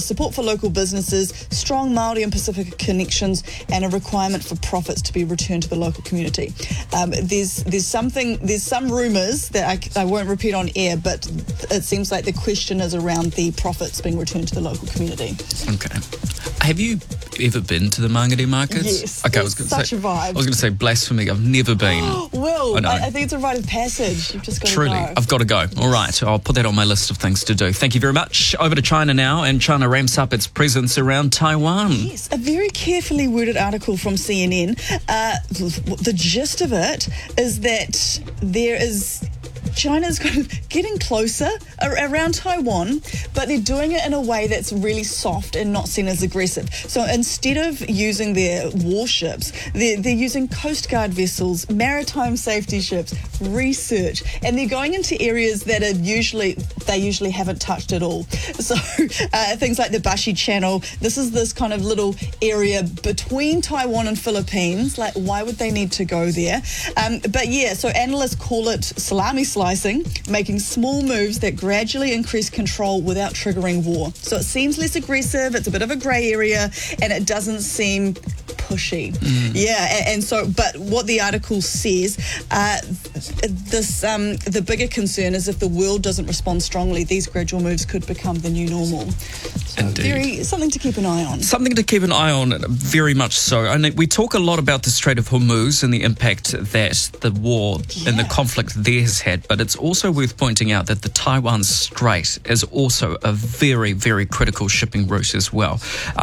Support for local businesses, strong Māori and Pacific connections, and a requirement for profits to be returned to the local community. There's some rumours that I won't repeat on air, but it seems like the question is around the profits being returned to the local community. Okay. Have you ever been to the Mangere markets? Yes. Okay, Such a vibe. I was going to say blasphemy. I've never been. Will, I think it's a rite of passage. You've just got to go. Truly, I've got to go. All right, I'll put that on my list of things to do. Thank you very much. Over to China now, and China ramps up its presence around Taiwan. Yes, a very carefully worded article from CNN. The gist of it is that China's kind of getting closer around Taiwan, but they're doing it in a way that's really soft and not seen as aggressive. So instead of using their warships, they're using Coast Guard vessels, maritime safety ships, research, and they're going into areas that they usually haven't touched at all. So things like the Bashi Channel, this is this kind of little area between Taiwan and Philippines. Like, why would they need to go there? But yeah, so analysts call it salami slicing, making small moves that gradually increase control without triggering war. So it seems less aggressive, it's a bit of a grey area, and it doesn't seem pushy. Yeah, and so, but what the article says, the bigger concern is if the world doesn't respond strongly, these gradual moves could become the new normal. So Indeed. Something to keep an eye on. Something to keep an eye on, very much so. And we talk a lot about the Strait of Hormuz and the impact that the war and the conflict there has had, but it's also worth pointing out that the Taiwan Strait is also a very, very critical shipping route as well.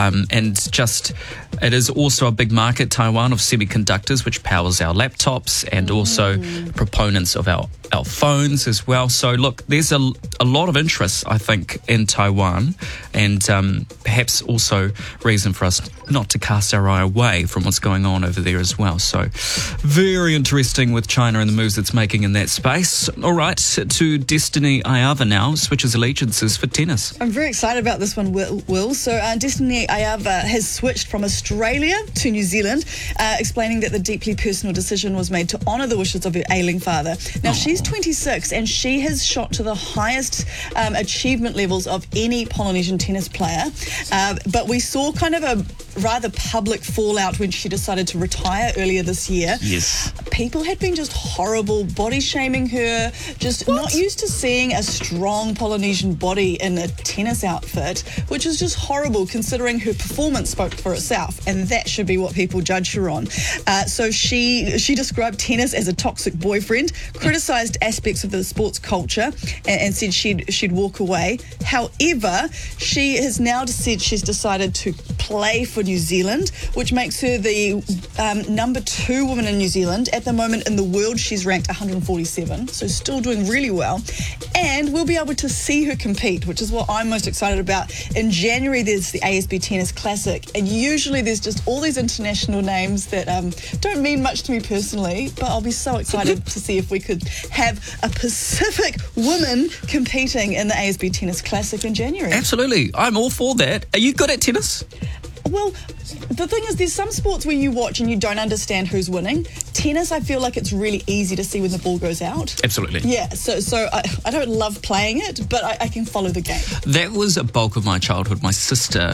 It is also a big market, Taiwan, of semiconductors, which powers our laptops and also proponents of our phones as well. So look, there's a lot of interest, I think, in Taiwan, and perhaps also reason for us not to cast our eye away from what's going on over there as well. So very interesting with China and the moves it's making in that space. All right, to Destiny Ayava now, switches allegiances for tennis. I'm very excited about this one, Will. So Destiny Ayava has switched from Australia to New Zealand, explaining that the deeply personal decision was made to honour the wishes of her ailing father. Now, she's 26 and she has shot to the highest achievement levels of any Polynesian tennis player. But we saw kind of a rather public fallout when she decided to retire earlier this year. Yes. People had been just horrible, body shaming her, just not used to seeing a strong Polynesian body in a tennis outfit, which is just horrible considering her performance spoke for itself, and that should be what people judge her on. So she described tennis as a toxic boyfriend, criticised aspects of the sports culture, and said she'd walk away. However, she has now said she's decided to play for New Zealand, which makes her the number 2 woman in New Zealand. At the moment in the world, she's ranked 147, so still doing really well. And we'll be able to see her compete, which is what I'm most excited about. In January, there's the ASB Tennis Classic, and usually there's just all these international names that don't mean much to me personally, but I'll be so excited to see if we could have a Pacific woman competing in the ASB Tennis Classic in January. Absolutely. I'm all for that. Are you good at tennis? Well, the thing is, there's some sports where you watch and you don't understand who's winning. Tennis, I feel like it's really easy to see when the ball goes out. Absolutely. Yeah, so I don't love playing it, but I can follow the game. That was a bulk of my childhood. My sister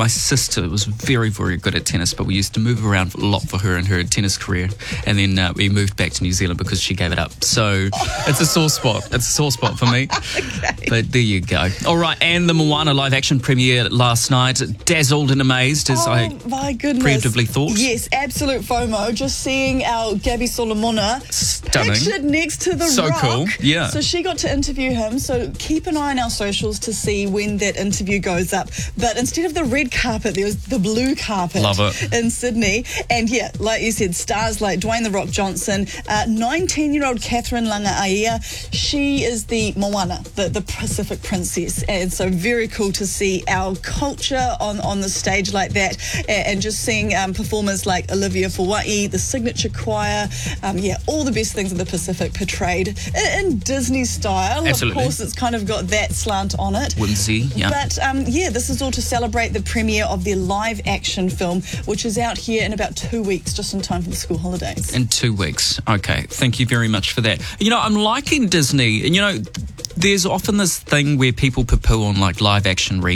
was very, very good at tennis, but we used to move around a lot for her in her tennis career, and then we moved back to New Zealand because she gave it up. So it's a sore spot. It's a sore spot for me. Okay. But there you go. All right, and the Moana live action premiere last night. Dazzled and amazed, as I my goodness. preemptively thought. Yes, absolute FOMO. Just seeing our Gabby Solomona Stunning. pictured next to the So Rock. cool, yeah. So she got to interview him, so keep an eye on our socials to see when that interview goes up. But instead of the red carpet, there was the blue carpet. Love it. In Sydney. And yeah, like you said, stars like Dwayne "The Rock" Johnson, 19-year-old Catherine Langaia, she is the Moana, the Pacific princess. And so very cool to see our culture on the stage like that, and just seeing performers like Olivia Fawai, the Signature Choir, all the best things of the Pacific portrayed in Disney style. Absolutely. Of course, it's kind of got that slant on it. Whimsy, yeah. But this is all to celebrate the premiere of their live action film, which is out here in about 2 weeks, just in time for the school holidays. In 2 weeks. Okay, thank you very much for that. You know, I'm liking Disney, and you know, there's often this thing where people poo-poo on like live action